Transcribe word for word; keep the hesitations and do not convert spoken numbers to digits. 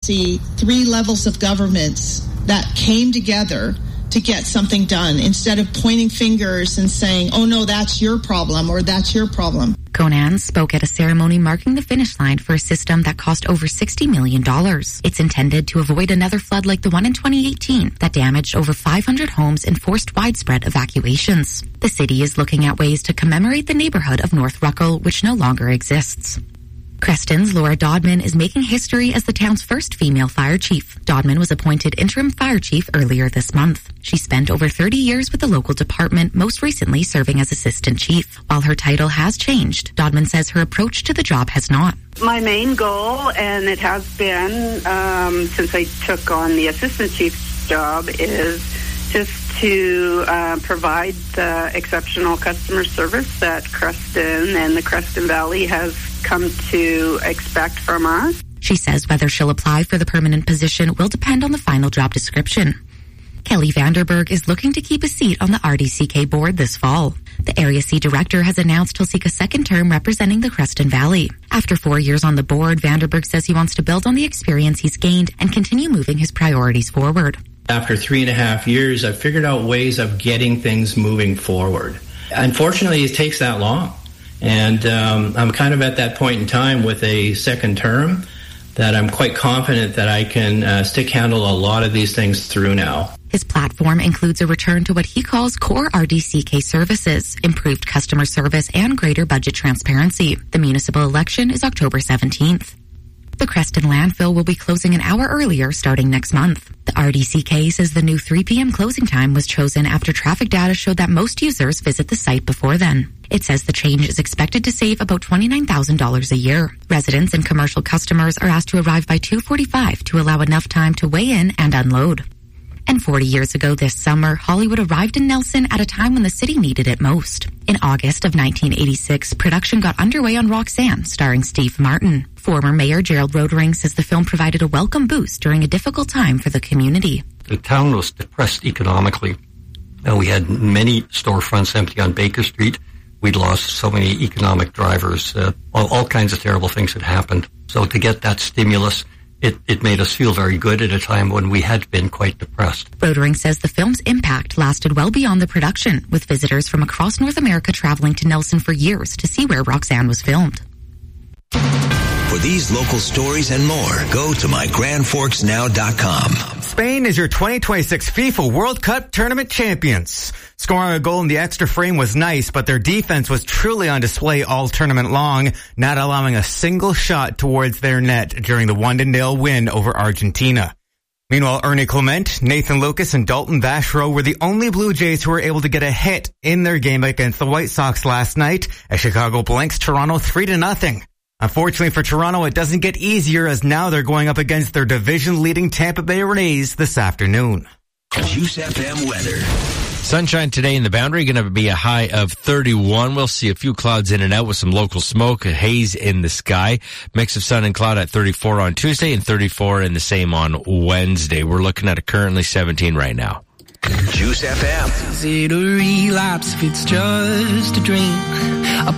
see three levels of governments that came together to get something done instead of pointing fingers and saying, oh no, that's your problem or that's your problem. Conan spoke at a ceremony marking the finish line for a system that cost over sixty million dollars. It's intended to avoid another flood like the one in twenty eighteen that damaged over five hundred homes and forced widespread evacuations. The city is looking at ways to commemorate the neighborhood of North Ruckle, which no longer exists. Creston's Laura Dodman is making history as the town's first female fire chief. Dodman was appointed interim fire chief earlier this month. She spent over thirty years with the local department, most recently serving as assistant chief. While her title has changed, Dodman says her approach to the job has not. My main goal, and it has been um, since I took on the assistant chief's job, is just to uh, provide the exceptional customer service that Creston and the Creston Valley has come to expect from us. She says whether she'll apply for the permanent position will depend on the final job description. Kelly Vanderberg is looking to keep a seat on the R D C K board this fall. The Area C director has announced he'll seek a second term representing the Creston Valley. After four years on the board, Vanderberg says he wants to build on the experience he's gained and continue moving his priorities forward. After three and a half years, I've figured out ways of getting things moving forward. Unfortunately, it takes that long. And um, I'm kind of at that point in time with a second term that I'm quite confident that I can uh, stick handle a lot of these things through now. His platform includes a return to what he calls core R D C K services, improved customer service, and greater budget transparency. The municipal election is October seventeenth. The Creston landfill will be closing an hour earlier starting next month. The R D C K says the new three p.m. closing time was chosen after traffic data showed that most users visit the site before then. It says the change is expected to save about twenty-nine thousand dollars a year. Residents and commercial customers are asked to arrive by two forty-five to allow enough time to weigh in and unload. And forty years ago this summer, Hollywood arrived in Nelson at a time when the city needed it most. In August of nineteen eighty-six, production got underway on Roxanne, starring Steve Martin. Former Mayor Gerald Rodering says the film provided a welcome boost during a difficult time for the community. The town was depressed economically. And we had many storefronts empty on Baker Street. We'd lost so many economic drivers. Uh, all, all kinds of terrible things had happened. So to get that stimulus, It, it made us feel very good at a time when we had been quite depressed. Rodering says the film's impact lasted well beyond the production, with visitors from across North America traveling to Nelson for years to see where Roxanne was filmed. For these local stories and more, go to my grand forks now dot com. Spain is your twenty twenty-six FIFA World Cup tournament champions. Scoring a goal in the extra frame was nice, but their defense was truly on display all tournament long, not allowing a single shot towards their net during the one to nil win over Argentina. Meanwhile, Ernie Clement, Nathan Lucas, and Dalton Vachereau were the only Blue Jays who were able to get a hit in their game against the White Sox last night as Chicago blanks Toronto three to nothing. Unfortunately for Toronto, it doesn't get easier as now they're going up against their division-leading Tampa Bay Rays this afternoon. Juice F M weather. Sunshine today in the Boundary, going to be a high of thirty-one. We'll see a few clouds in and out with some local smoke, a haze in the sky. Mix of sun and cloud at thirty-four on Tuesday and thirty-four and the same on Wednesday. We're looking at a currently seventeen right now. Juice F M. Is it a relapse if it's just a drink? A